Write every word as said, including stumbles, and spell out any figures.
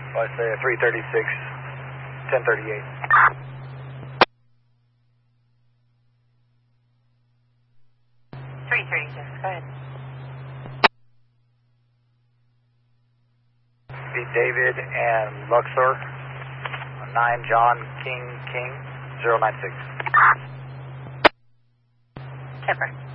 I say a three thirty-six, ten thirty-eight. three thirty-six, go ahead. Pete David and Luxor, nine John King King, zero nine six. Temper.